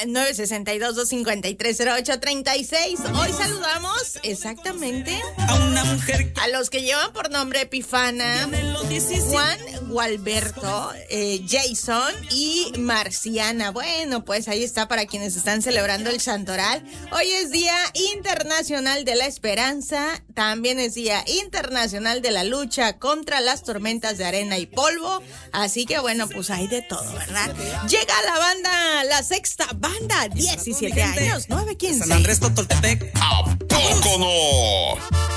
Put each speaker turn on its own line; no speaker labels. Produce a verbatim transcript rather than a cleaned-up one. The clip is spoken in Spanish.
nueve seis dos, dos cinco tres, cero ocho tres seis. Hoy saludamos exactamente
a una mujer
a los que llevan por nombre Epifana, Juan, Gualberto, eh, Jason y Marciana. Bueno, pues ahí está para quienes están celebrando el Santoral. Hoy es Día Internacional de la Esperanza, también es Día Internacional de la Lucha contra las tormentas de arena y polvo, así que bueno, pues hay de todo, ¿verdad? Llega la banda, la sexta banda, diecisiete años, nueve quince.
San Andrés Totoltepec.
¿A poco no?